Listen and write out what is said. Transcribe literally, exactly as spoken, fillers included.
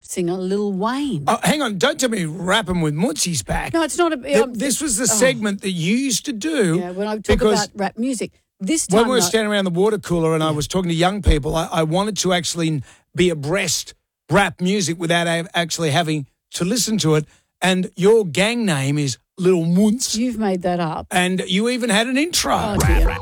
singer Lil Wayne. Oh, hang on. Don't tell me rapping with Mootsy's back. No, it's not a... Th- Um, this was the oh. segment that you used to do. Yeah, when I talk because about rap music. This time... when we were though- standing around the water cooler and yeah. I was talking to young people, I, I wanted to actually be abreast rap music without a- actually having to listen to it. And your gang name is Little Moons. You've made that up. And you even had an intro. Oh, dear.